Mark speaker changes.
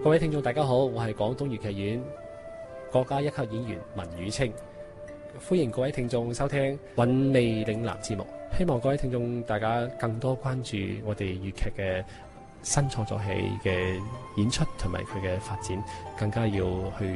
Speaker 1: 各位聽眾大家好，我係廣東粵劇院國家一級演員文宇清，歡迎各位聽眾收聽韻味嶺南節目。希望各位聽眾大家更多關注我哋粵劇嘅新創作戲嘅演出同埋佢嘅發展，更加要去